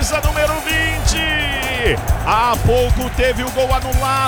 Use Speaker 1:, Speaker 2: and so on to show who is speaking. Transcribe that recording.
Speaker 1: camisa número 20. Há pouco teve o gol anulado.